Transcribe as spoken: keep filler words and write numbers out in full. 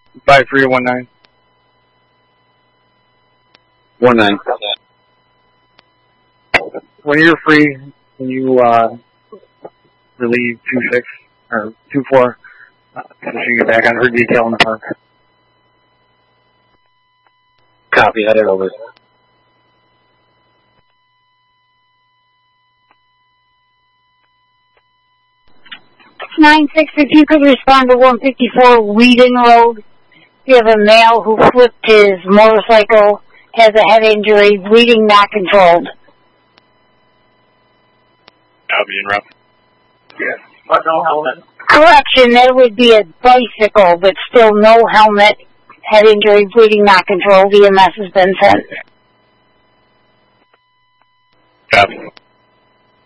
Five three one nine. One nine. When you're free, can you uh, relieve two six or two four? Uh, so she can get back on her detail in the park. Copy. Head it over. nine six, if you could respond to one fifty-four Whedon Road. You have a male who flipped his motorcycle, has a head injury, bleeding, not controlled. Copy and rough. Yes. But no helmet. Correction, that would be a bicycle, but still no helmet, head injury, bleeding, not controlled. E M S has been sent. Copy.